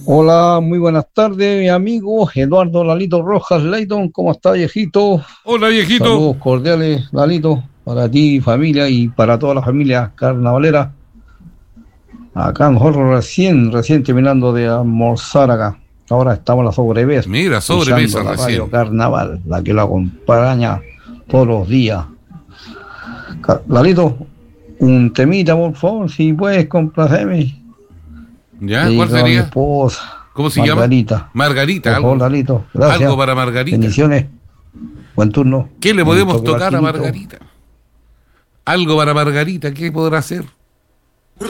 Hola, muy buenas tardes, mi amigo Eduardo Lalito Rojas Leighton. ¿Cómo está, viejito? Hola, viejito. Saludos cordiales, Lalito, para ti, familia, y para toda la familia carnavalera. Acá nosotros recién terminando de almorzar acá. Ahora estamos a la sobremesa, Mira, escuchando sobremesa la radio recién. Carnaval, la que lo acompaña todos los días. Lalito, un temita, por favor, si puedes complacerme. ¿Ya? ¿Cuál Dedicado a mi sería? esposa, ¿Cómo se llama? Margarita. Margarita, Por favor, algo. Lalito, Algo gracias. para Margarita. Bendiciones. Buen turno. ¿Qué le Un podemos toque tocar a bailito. Margarita? Algo para Margarita, ¿qué podrá hacer?